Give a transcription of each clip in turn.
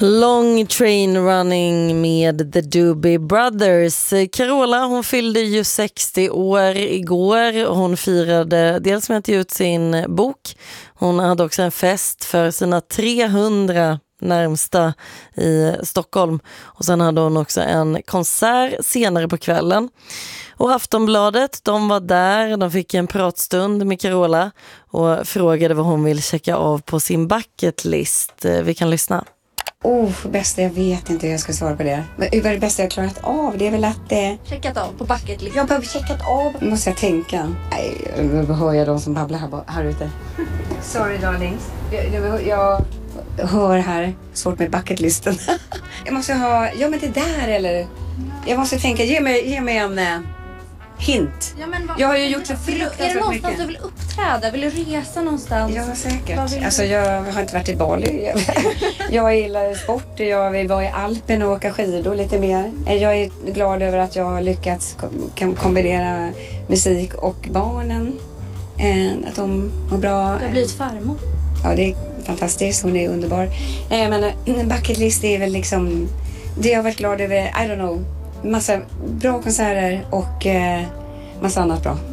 Long Train Running med The Doobie Brothers. Carola, hon fyllde ju 60 år igår och hon firade dels med att ge ut sin bok. Hon hade också en fest för sina 300 närmsta i Stockholm. Och sen hade hon också en konsert senare på kvällen. Och Aftonbladet, de var där, de fick en pratstund med Carola och frågade vad hon vill checka av på sin bucket list. Vi kan lyssna. Bästa, jag vet inte hur jag ska svara på det. Men vad är det bästa jag klarat av? Det är väl att checkat av på bucket list. Jag behöver checkat av. Måste jag tänka. Nej, nu hör jag de som babblar här ute. Sorry darlings. Jag hör här. Svårt med bucketlisten. Jag måste ha, ja men det där eller. Jag måste tänka, ge mig en hint. Ja, men jag har ju gjort så fruktansvärt mycket. Är det någonstans du vill uppträda? Vill du resa någonstans? Ja, säkert. Alltså jag har inte varit i Bali. Jag gillar sport. Jag vill vara i Alpen och åka skidor lite mer. Jag är glad över att jag har lyckats kombinera musik och barnen. Att de mår bra. Du har blivit farmor. Ja, det är fantastiskt. Hon är underbar. Men en bucket list är väl liksom det jag har varit glad över. I don't know. Massa bra konserter och massa annat bra.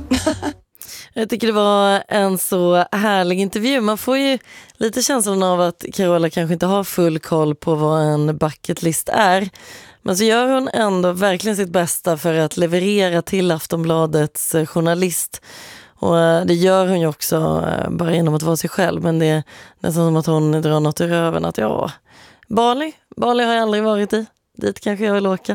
Jag tycker det var en så härlig intervju. Man får ju lite känslan av att Carola kanske inte har full koll på vad en bucket list är. Men så gör hon ändå verkligen sitt bästa för att leverera till Aftonbladets journalist. Och det gör hon ju också bara genom att vara sig själv. Men det är nästan som att hon drar något i röven att Bali har jag aldrig varit i. Dit kanske jag vill åka.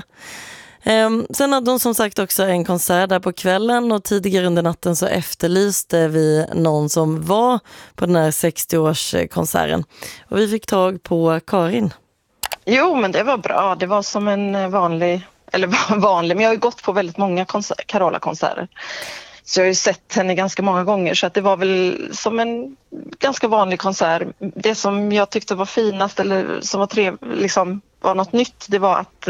Sen hade hon som sagt också en konsert där på kvällen och tidigare under natten så efterlyste vi någon som var på den här 60-årskonserten. Och vi fick tag på Karin. Jo, men det var bra. Det var som en vanlig, men jag har ju gått på väldigt många Carola-konserter. Så jag har ju sett henne ganska många gånger så att det var väl som en ganska vanlig konsert. Det som jag tyckte var finast eller som var liksom var något nytt, det var att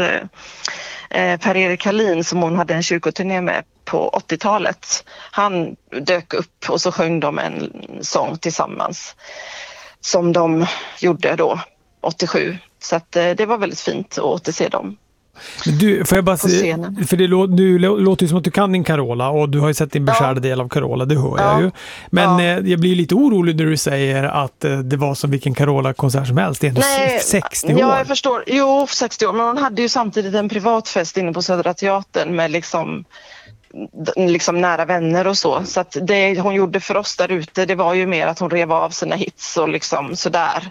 Per-Erik Hallin som hon hade en kyrkoturné med på 80-talet, han dök upp och så sjöng de en sång tillsammans som de gjorde då 87. Så att det var väldigt fint att återse dem. Du, får jag bara säga, för du låter ju som att du kan din Carola och du har ju sett din beskärda del av Carola, det hör jag ju. Men jag blir lite orolig när du säger att det var som vilken Carola-konsert som helst. Det är ändå 60 år. Ja, jag förstår. Jo, 60 år. Men hon hade ju samtidigt en privatfest inne på Södra Teatern med liksom nära vänner och så. Så att det hon gjorde för oss där ute, det var ju mer att hon rev av sina hits och liksom sådär.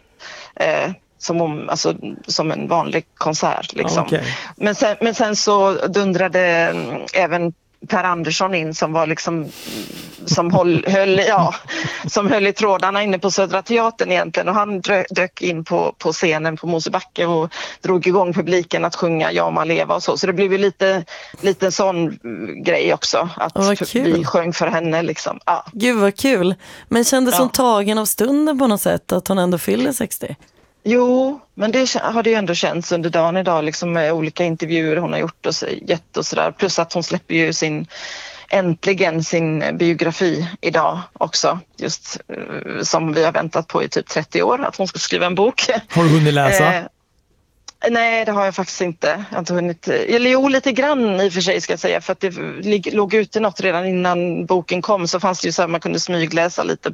Som en vanlig konsert liksom. Okay. Men sen så dundrade även Per Andersson in som var liksom som höll i trådarna inne på Södra Teatern egentligen, och han dök in på scenen på Mosebacke och drog igång publiken att sjunga Ja man leva och så det blev ju lite sån grej också att vi sjöng för henne liksom. Ja. Gud vad kul. Men kändes som tagen av stunden på något sätt att hon ändå fyllde 60? Jo, men det har det ju ändå känts under dagen idag liksom med olika intervjuer hon har gjort och gett och sådär. Plus att hon släpper ju äntligen sin biografi idag också. Just som vi har väntat på i typ 30 år, att hon ska skriva en bok. Har du hunnit läsa? Nej, det har jag faktiskt inte. Jag har inte hunnit. Eller jo, lite grann i och för sig ska jag säga. För att det låg ute något redan innan boken kom, så fanns det ju så att man kunde smygläsa lite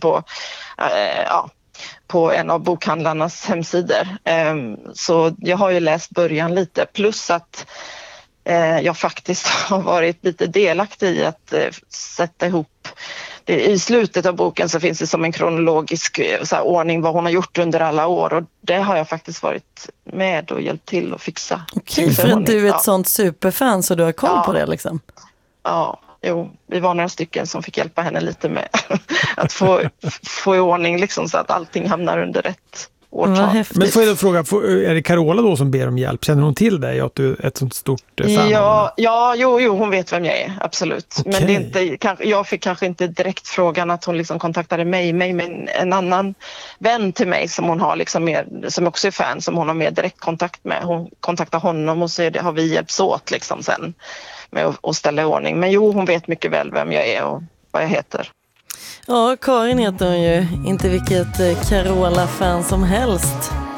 på en av bokhandlarnas hemsidor. Så jag har ju läst början lite. Plus att jag faktiskt har varit lite delaktig i att sätta ihop det. I slutet av boken så finns det som en kronologisk ordning vad hon har gjort under alla år. Och det har jag faktiskt varit med och hjälpt till att fixa. Okej, för att du är ett sånt superfan så du har koll på det liksom. Ja. Jo, vi var några stycken som fick hjälpa henne lite med att få i ordning liksom, så att allting hamnar under rätt årtal. Men får jag då fråga, är det Carola då som ber om hjälp? Känner hon till dig att du är ett sånt stort fan? Jo, hon vet vem jag är, absolut. Okay. Men det är inte, jag fick kanske inte direkt frågan att hon liksom kontaktade mig, men en annan vän till mig som hon har liksom mer, som också är fan, som hon har mer direkt kontakt med. Hon kontaktar honom och så har vi hjälps åt liksom sen med att ställa i ordning. Men jo, hon vet mycket väl vem jag är och vad jag heter. Ja, Karin heter hon ju. Inte vilket Carola-fan som helst.